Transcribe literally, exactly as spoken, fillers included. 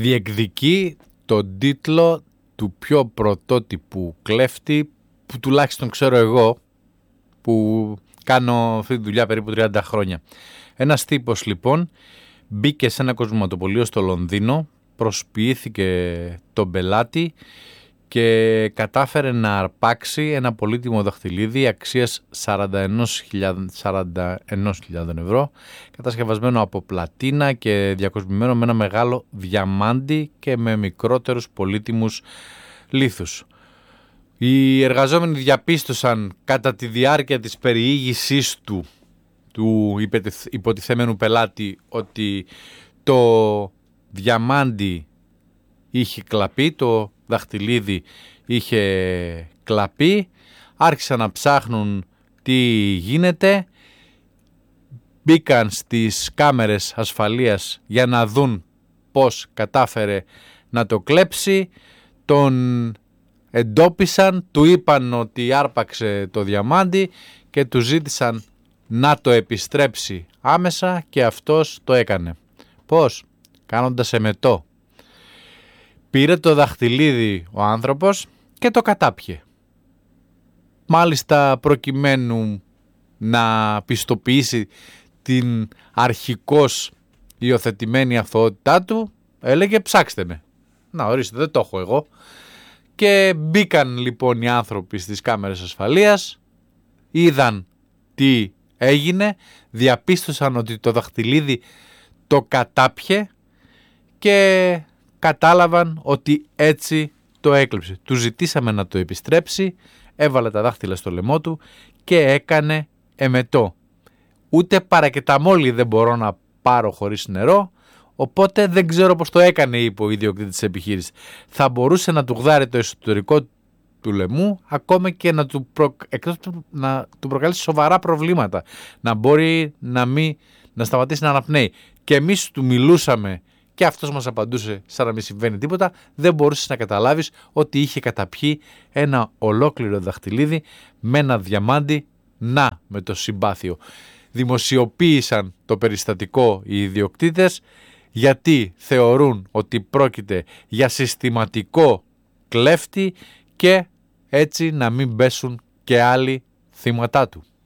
διεκδικεί τον τίτλο του πιο πρωτότυπου κλέφτη που τουλάχιστον ξέρω εγώ, που κάνω αυτή τη δουλειά περίπου τριάντα χρόνια. Ένας τύπος λοιπόν μπήκε σε ένα κοσμηματοπωλείο στο Λονδίνο, προσποιήθηκε τον πελάτη και κατάφερε να αρπάξει ένα πολύτιμο δαχτυλίδι αξίας σαράντα ένα χιλιάδες ευρώ, κατασκευασμένο από πλατίνα και διακοσμημένο με ένα μεγάλο διαμάντι και με μικρότερους πολύτιμους λίθους. Οι εργαζόμενοι διαπίστωσαν κατά τη διάρκεια της περιήγησής του του υποτιθέμενου πελάτη ότι το διαμάντι είχε κλαπεί, το δαχτυλίδι είχε κλαπεί, άρχισαν να ψάχνουν τι γίνεται, μπήκαν στις κάμερες ασφαλείας για να δουν πώς κατάφερε να το κλέψει, τον εντόπισαν, του είπαν ότι άρπαξε το διαμάντι και του ζήτησαν να το επιστρέψει άμεσα και αυτός το έκανε. Πώς? Κάνοντας εμετό. Πήρε το δαχτυλίδι ο άνθρωπος και το κατάπιε. Μάλιστα προκειμένου να πιστοποιήσει την αρχικώς υιοθετημένη αθωότητά του, έλεγε ψάξτε με. Να ορίστε, δεν το έχω εγώ. Και μπήκαν λοιπόν οι άνθρωποι στις κάμερες ασφαλείας, είδαν τι έγινε, διαπίστωσαν ότι το δαχτυλίδι το κατάπιε και κατάλαβαν ότι έτσι το έκλεψε. Του ζητήσαμε να το επιστρέψει, έβαλε τα δάχτυλα στο λαιμό του και έκανε εμετό. Ούτε παρακεταμόλι δεν μπορώ να πάρω χωρίς νερό, οπότε δεν ξέρω πώς το έκανε, είπε ο ιδιοκτήτης της επιχείρησης. Θα μπορούσε να του γδάρει το εσωτερικό του λαιμού, ακόμα και να του, προ... εκτός να του προκαλέσει σοβαρά προβλήματα. Να μπορεί να, μην... να σταματήσει να αναπνέει. Και εμείς του μιλούσαμε και αυτός μας απαντούσε σαν να μην συμβαίνει τίποτα. Δεν μπορούσες να καταλάβεις ότι είχε καταπιεί ένα ολόκληρο δαχτυλίδι με ένα διαμάντι, να με το συμπάθειο. Δημοσιοποίησαν το περιστατικό οι ιδιοκτήτες γιατί θεωρούν ότι πρόκειται για συστηματικό κλέφτη και έτσι να μην πέσουν και άλλοι θύματά του.